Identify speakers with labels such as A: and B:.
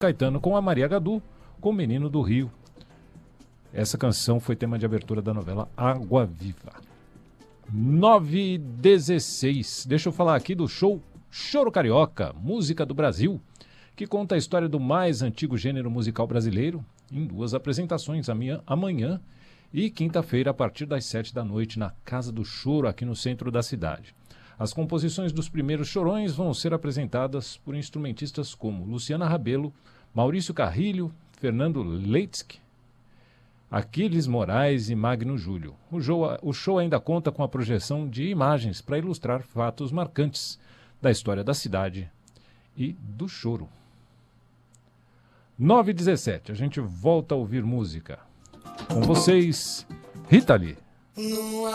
A: Caetano com a Maria Gadu, com o Menino do Rio. Essa canção foi tema de abertura da novela Água Viva. 9h16. Deixa eu falar aqui do show Choro Carioca, Música do Brasil, que conta a história do mais antigo gênero musical brasileiro, em 2 apresentações, amanhã e quinta-feira, a partir das 7 da noite, na Casa do Choro, aqui no centro da cidade. As composições dos primeiros chorões vão ser apresentadas por instrumentistas como Luciana Rabelo, Maurício Carrilho, Fernando Leitzke, Aquiles Moraes e Magno Júlio. O show ainda conta com a projeção de imagens para ilustrar fatos marcantes da história da cidade e do choro. 9h17, a gente volta a ouvir música. Com vocês, Rita Lee.